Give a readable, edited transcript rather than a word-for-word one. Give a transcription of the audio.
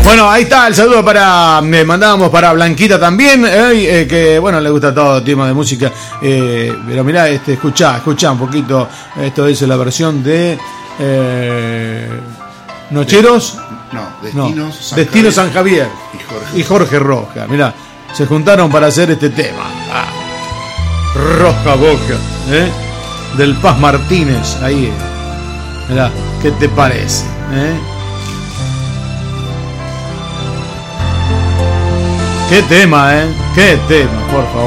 Bueno, ahí está el saludo para. Mandábamos para Blanquita también, que bueno, le gusta todo tipo de música. Pero mirá, escuchá un poquito. Esto es la versión de. Nocheros. Destino San Javier. Y Jorge Roja. Mirá, se juntaron para hacer este tema. Roja Boca, del Paz Martínez. Ahí. Mirá, ¿qué te parece? Qué tema, qué tema, por favor.